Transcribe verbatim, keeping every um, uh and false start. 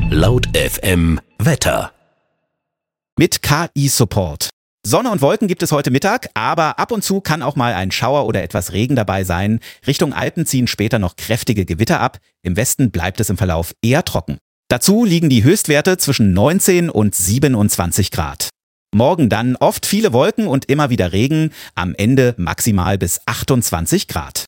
Laut F M Wetter. Mit K I-Support. Sonne und Wolken gibt es heute Mittag, aber ab und zu kann auch mal ein Schauer oder etwas Regen dabei sein. Richtung Alpen ziehen später noch kräftige Gewitter ab. Im Westen bleibt es im Verlauf eher trocken. Dazu liegen die Höchstwerte zwischen neunzehn und siebenundzwanzig Grad. Morgen dann oft viele Wolken und immer wieder Regen, am Ende maximal bis achtundzwanzig Grad.